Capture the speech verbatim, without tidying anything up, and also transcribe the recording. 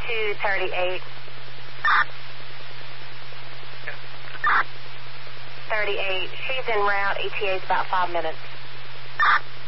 two thirty-eight. thirty-eight. She's en route. E T A's about five minutes.